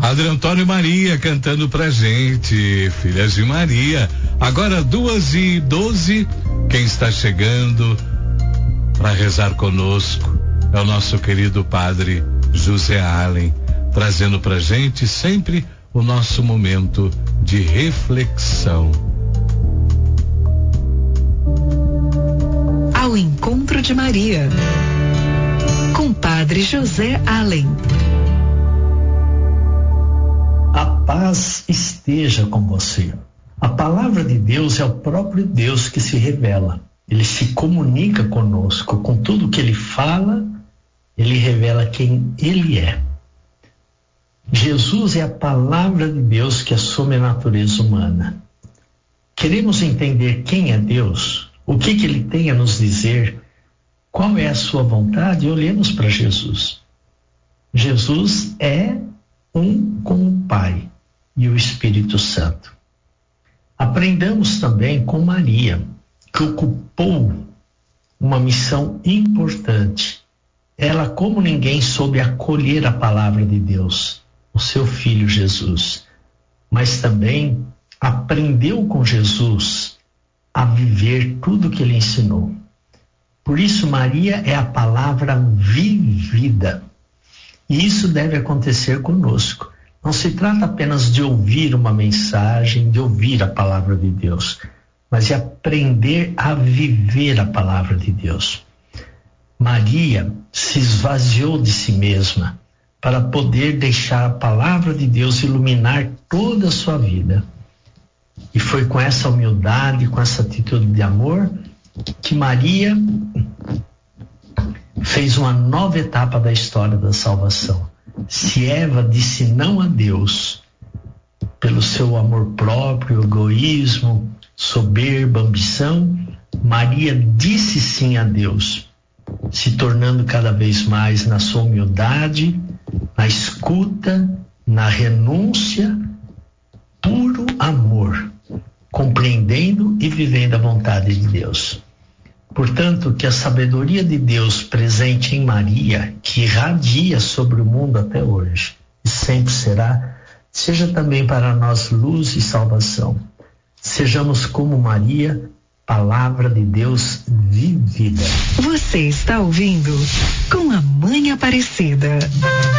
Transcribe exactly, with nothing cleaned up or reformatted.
Padre Antônio Maria cantando pra gente, Filhas de Maria. Agora duas e doze, quem está chegando para rezar conosco é o nosso querido Padre José Allen, trazendo pra gente sempre o nosso momento de reflexão. Ao encontro de Maria, com Padre José Allen. A paz esteja com você. A palavra de Deus é o próprio Deus que se revela. Ele se comunica conosco. Com tudo que ele fala, ele revela quem ele é. Jesus é a palavra de Deus que assume a natureza humana. Queremos entender quem é Deus, o que, que ele tem a nos dizer, qual é a sua vontade, olhemos para Jesus. Jesus é um com o Pai e o Espírito Santo. Aprendamos também com Maria, que ocupou uma missão importante. Ela, como ninguém, soube acolher a palavra de Deus, o seu filho Jesus, mas também aprendeu com Jesus a viver tudo que ele ensinou. Por isso, Maria é a palavra vivida. E isso deve acontecer conosco. Não se trata apenas de ouvir uma mensagem, de ouvir a palavra de Deus, mas de aprender a viver a palavra de Deus. Maria se esvaziou de si mesma para poder deixar a palavra de Deus iluminar toda a sua vida. E foi com essa humildade, com essa atitude de amor, que Maria fez uma nova etapa da história da salvação. Se Eva disse não a Deus pelo seu amor próprio, egoísmo, soberba, ambição, Maria disse sim a Deus, se tornando cada vez mais na sua humildade, na escuta, na renúncia, puro amor, compreendendo e vivendo a vontade de Deus. Portanto, que a sabedoria de Deus presente em Maria, que irradia sobre o mundo até hoje, e sempre será, seja também para nós luz e salvação. Sejamos como Maria, palavra de Deus vivida. Você está ouvindo Com a Mãe Aparecida.